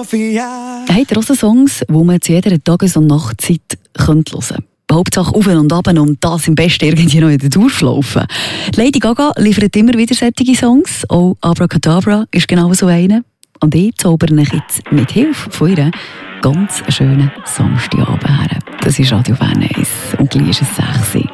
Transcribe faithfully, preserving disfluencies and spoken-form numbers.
Sofia. Habt ihr auch so Songs, die man zu jeder Tages- und Nachtzeit hören könnte? Hauptsache auf und ab und das im Besten irgendwie noch in den Durchlaufen. Lady Gaga liefert immer wieder solche Songs. Auch Abracadabra ist genau so eine. Und ich zaubere euch jetzt mit Hilfe von ihr ganz schönen Samstagabend her. Das ist Radio Bern eins und gleich ist es sechs.